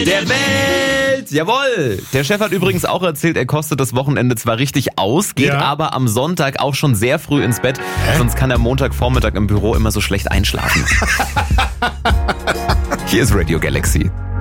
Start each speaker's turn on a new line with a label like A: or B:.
A: der Welt. Jawohl. Der Chef hat übrigens auch erzählt, er kostet das Wochenende zwar richtig aus, geht aber am Sonntag auch schon sehr früh ins Bett. Sonst kann er Montagvormittag im Büro immer so schlecht einschlafen. Hier ist Radio Galaxy.